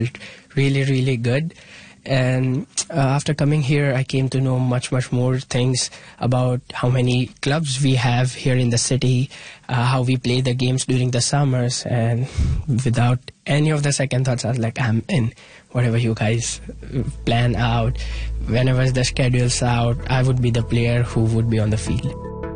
really, really good. And after coming here, I came to know much more things about how many clubs we have here in the city, how we play the games during the summers, and without any of the second thoughts, I was like, I'm in. Whatever you guys plan out, whenever the schedule's out, I would be the player who would be on the field.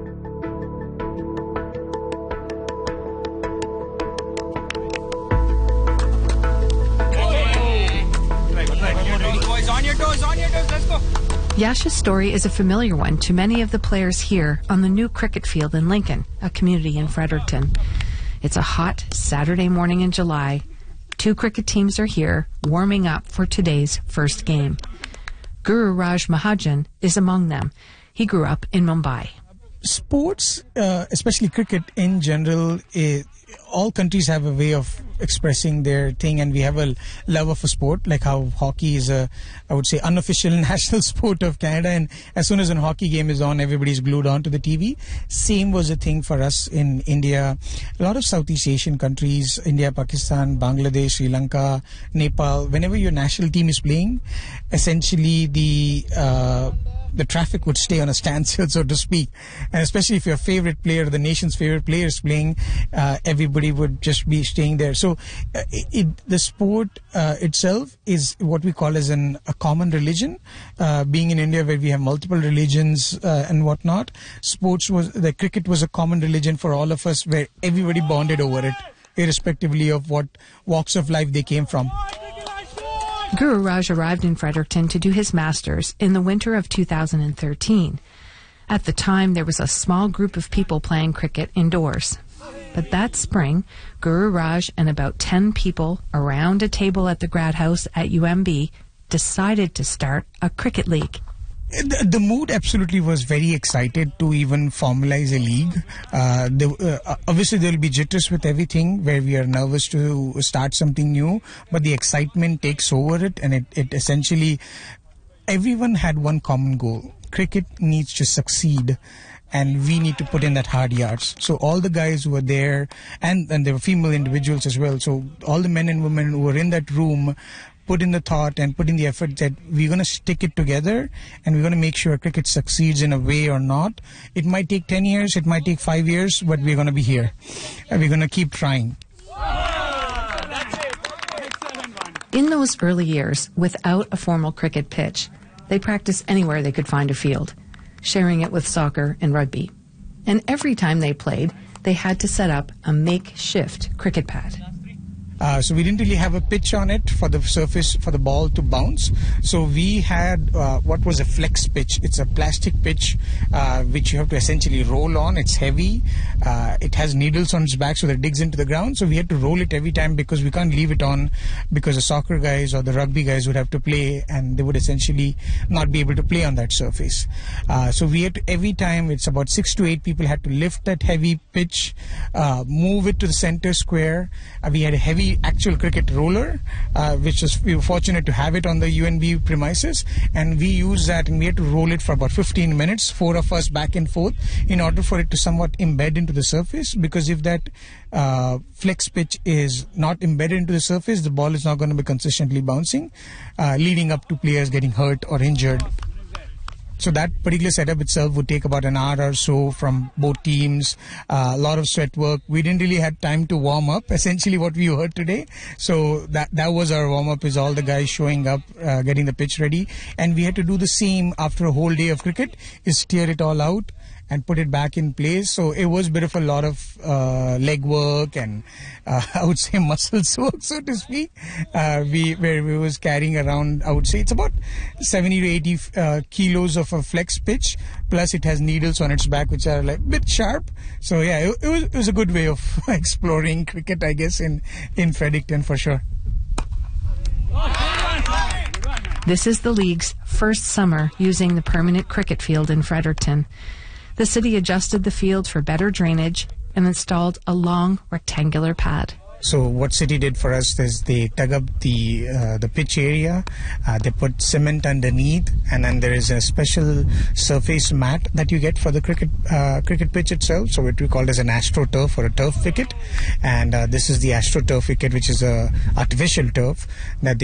Yash's story is a familiar one to many of the players here on the new cricket field in Lincoln, a community in Fredericton. It's a hot Saturday morning in July. 2 cricket teams are here, warming up for today's first game. Guru Raj Mahajan is among them. He grew up in Mumbai. Sports, especially cricket in general, all countries have a way of expressing their thing, and we have a love of a sport, like how hockey is I would say, unofficial national sport of Canada, and as soon as a hockey game is on, everybody's glued on to the TV. Same was a thing for us in India. A lot of Southeast Asian countries, India, Pakistan, Bangladesh, Sri Lanka, Nepal, whenever your national team is playing, essentially the traffic would stay on a standstill, so to speak. And especially if your favorite player, the nation's favorite player is playing, everybody would just be staying there. So the sport itself is what we call as a common religion. Being in India where we have multiple religions and whatnot, cricket was a common religion for all of us, where everybody bonded over it, irrespectively of what walks of life they came from. Guru Raj arrived in Fredericton to do his master's in the winter of 2013. At the time, there was a small group of people playing cricket indoors. But that spring, Guru Raj and about 10 people around a table at the Grad House at UMB decided to start a cricket league. The mood absolutely was very excited to even formalize a league. Obviously, there will be jitters with everything, where we are nervous to start something new, but the excitement takes over it, and it essentially, everyone had one common goal. Cricket needs to succeed, and we need to put in that hard yards. So all the guys who were there, and there were female individuals as well, so all the men and women who were in that room put in the thought and put in the effort that we're going to stick it together, and we're going to make sure cricket succeeds in a way or not. It might take 10 years, it might take 5 years, but we're going to be here. And we're going to keep trying. In those early years, without a formal cricket pitch, they practiced anywhere they could find a field, sharing it with soccer and rugby. And every time they played, they had to set up a makeshift cricket pad. So we didn't really have a pitch on it for the surface for the ball to bounce. So we had what was a flex pitch. It's a plastic pitch which you have to essentially roll on. It's heavy. It has needles on its back so that it digs into the ground. So we had to roll it every time because we can't leave it on, because the soccer guys or the rugby guys would have to play and they would essentially not be able to play on that surface. So we had to, every time, it's about 6 to 8 people had to lift that heavy pitch, move it to the center square. We had a heavy actual cricket roller, which we were fortunate to have it on the UNB premises, and we used that, and we had to roll it for about 15 minutes, 4 of us back and forth, in order for it to somewhat embed into the surface, because if that flex pitch is not embedded into the surface, the ball is not going to be consistently bouncing, leading up to players getting hurt or injured. So that particular setup itself would take about an hour or so from both teams, a lot of sweat work. We didn't really have time to warm up, essentially what we heard today. So that was our warm-up, is all the guys showing up, getting the pitch ready. And we had to do the same after a whole day of cricket, is steer it all out and put it back in place. So it was a bit of a lot of leg work and I would say muscles work, so to speak. We was carrying around, I would say it's about 70 to 80 kilos of a flex pitch, plus it has needles on its back which are like a bit sharp. So yeah, it was a good way of exploring cricket, I guess, in Fredericton for sure. This is the league's first summer using the permanent cricket field in Fredericton. The city adjusted the field for better drainage and installed a long rectangular pad. So what City did for us is they dug up the pitch area, they put cement underneath, and then there is a special surface mat that you get for the cricket pitch itself. So what we call as an AstroTurf or a turf wicket, and this is the AstroTurf wicket, which is a artificial turf that they